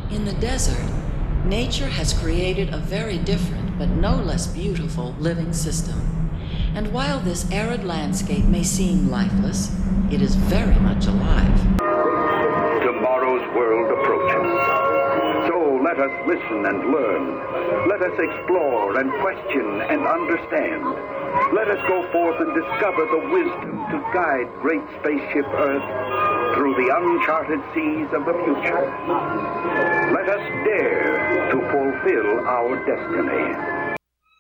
In the desert, nature has created a very different but no less beautiful living system. And while this arid landscape may seem lifeless, it is very much alive. Tomorrow's world approaches. So let us listen and learn. Let us explore and question and understand. Let us go forth and discover the wisdom to guide great spaceship Earth through the uncharted seas of the future. Let us dare to fulfill our destiny.